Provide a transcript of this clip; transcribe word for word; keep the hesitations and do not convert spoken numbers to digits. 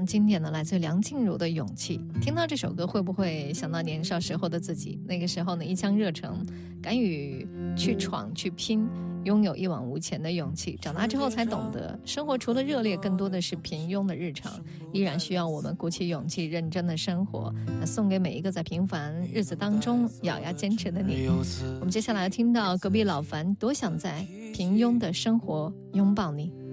经典的，来自梁静茹的《勇气》。听到这首歌，会不会想到年少时候的自己？那个时候呢，一腔热诚，敢于去闯去拼，拥有一往无前的勇气。长大之后才懂得，生活除了热烈，更多的是平庸的日常，依然需要我们鼓起勇气，认真的生活。那送给每一个在平凡日子当中咬牙坚持的你。我们接下来听到隔壁老樊，多想在平庸的生活拥抱你。